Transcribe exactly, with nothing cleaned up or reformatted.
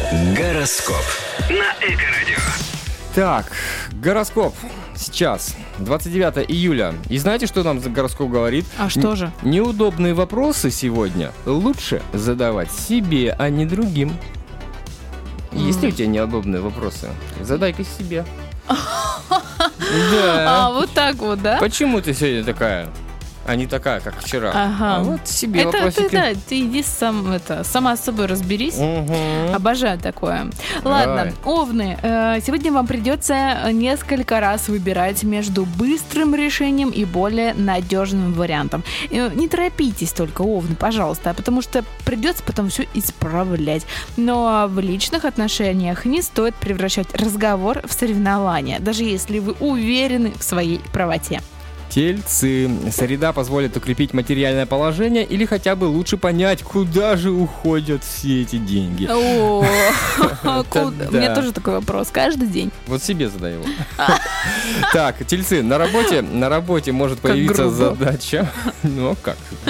Гороскоп на Эко-радио. Так, гороскоп сейчас, двадцать девятое июля. И знаете, что нам гороскоп говорит? А что же? Н- неудобные вопросы сегодня лучше задавать себе, а не другим. Есть ли у тебя неудобные вопросы? Задай-ка себе. А, Да. вот так вот, да? Почему ты сегодня такая, а не такая, как вчера? Ага. А вот себе Это ты, вопросики. да, ты иди сам, это, сама с собой разберись. Мгм. Обожаю такое. Ладно, Давай. овны, э, сегодня вам придется несколько раз выбирать между быстрым решением и более надежным вариантом. Э, Не торопитесь только, овны, пожалуйста, потому что придется потом все исправлять. Но в личных отношениях не стоит превращать разговор в соревнование, даже если вы уверены в своей правоте. Тельцы. Среда позволит укрепить материальное положение или хотя бы лучше понять, куда же уходят все эти деньги. О, Это куда? У меня да. тоже такой вопрос каждый день. Вот себе задаю. Так, тельцы, на работе, на работе может Как появиться грубо. задача. Ну, а как?